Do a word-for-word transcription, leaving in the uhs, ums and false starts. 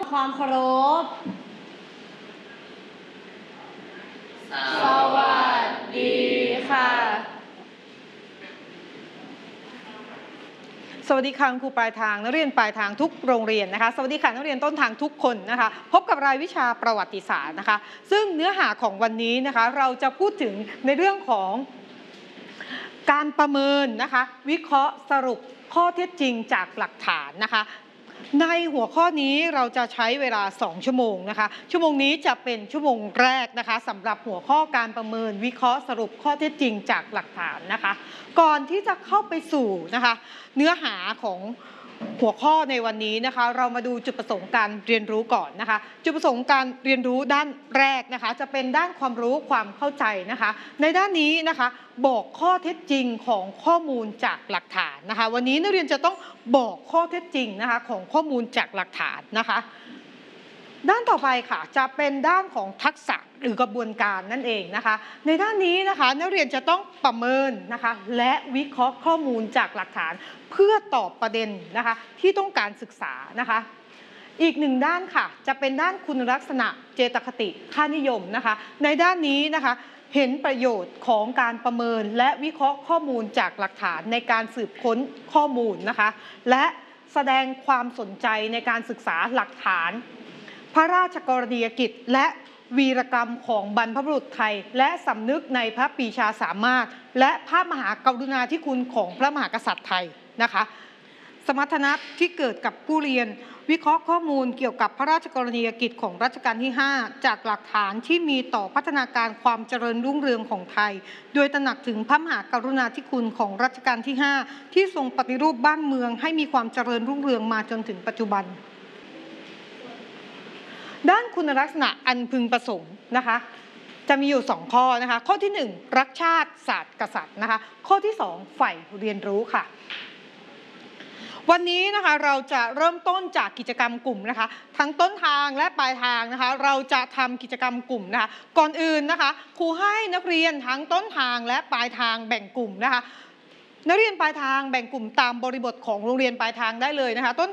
ำความเคารพสวัสดีค่ะสวัสดีค่ะครูปลายทางนักเรียนปลายทางทุกโรงเรียนนะคะสวัสดีค่ะนักเรียนต้นทางทุกคนนะคะพบกับรายวิชาประวัติศาสตร์นะคะซึ่งเนื้อหาของวันนี้นะคะเราจะพูดถึงในเรื่องของการประเมินนะคะวิเคราะห์สรุปข้อเท็จจริงจากหลักฐานนะคะในหัวข้อนี้เราจะใช้เวลาสองชั่วโมงนะคะชั่วโมงนี้จะเป็นชั่วโมงแรกนะคะสำหรับหัวข้อการประเมินวิเคราะห์สรุปข้อเท็จจริงจากหลักฐานนะคะก่อนที่จะเข้าไปสู่นะคะเนื้อหาของหัวข้อในวันนี้นะคะเรามาดูจุดประสงค์การเรียนรู้ก่อนนะคะจุดประสงค์การเรียนรู้ด้านแรกนะคะจะเป็นด้านความรู้ความเข้าใจนะคะในด้านนี้นะคะบอกข้อเท็จจริงของข้อมูลจากหลักฐานนะคะวันนี้นักเรียนจะต้องบอกข้อเท็จจริงนะคะของข้อมูลจากหลักฐานนะคะด้านต่อไปค่ะจะเป็นด้านของทักษะหรือกระบวนการนั่นเองนะคะในด้านนี้นะคะนักเรียนจะต้องประเมินนะคะและวิเคราะห์ข้อมูลจากหลักฐานเพื่อตอบประเด็นนะคะที่ต้องการศึกษานะคะอีกหนึ่งด้านค่ะจะเป็นด้านคุณลักษณะเจตคติค่านิยมนะคะในด้านนี้นะคะเห็นประโยชน์ของการประเมินและวิเคราะห์ข้อมูลจากหลักฐานในการสืบค้นข้อมูลนะคะและแสดงความสนใจในการศึกษาหลักฐานพระราชกรณียกิจและวีรกรรมของบรรพบุรุษไทยและสำนึกในพระปรีชาสามารถและพระมหากรุณาธิคุณของพระมหากษัตริย์ไทยนะคะสมรรถนะที่เกิดกับผู้เรียนวิเคราะห์ข้อมูลเกี่ยวกับพระราชกรณียกิจของรัชกาลที่ห้าจากหลักฐานที่มีต่อพัฒนาการความเจริญรุ่งเรืองของไทยโดยตระหนักถึงพระมหากรุณาธิคุณของรัชกาลที่ห้าที่ทรงปฏิรูปบ้านเมืองให้มีความเจริญรุ่งเรืองมาจนถึงปัจจุบันด้านคุณลักษณะอันพึงประสงค์นะคะจะมีอยู่สองข้อนะคะข้อที่หนึ่งรักชาติศาสตร์กษัตริย์นะคะข้อที่สองใฝ่เรียนรู้ค่ะวันนี้นะคะเราจะเริ่มต้นจากกิจกรรมกลุ่มนะคะทั้งต้นทางและปลายทางนะคะเราจะทำกิจกรรมกลุ่มนะคะก่อนอื่นนะคะครูให้นักเรียนทั้งต้นทางและปลายทางแบ่งกลุ่มนะคะนักเรียนปลายทางแบ่งกลุ่มตามบริบทของโรงเรียนปลายทางได้เลยนะคะต้น